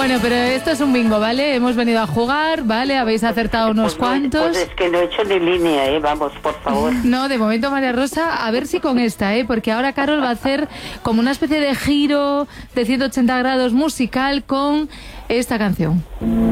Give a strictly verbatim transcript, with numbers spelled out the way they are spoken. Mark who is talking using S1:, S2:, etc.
S1: Bueno, pero esto es un bingo, ¿vale? Hemos venido a jugar, ¿vale? Habéis acertado unos
S2: pues no,
S1: cuantos.
S2: Pues es que no he hecho ni línea, ¿eh? Vamos, por favor.
S1: No, de momento, María Rosa, a ver si con esta, ¿eh? Porque ahora Carol va a hacer como una especie de giro de ciento ochenta grados musical con esta canción.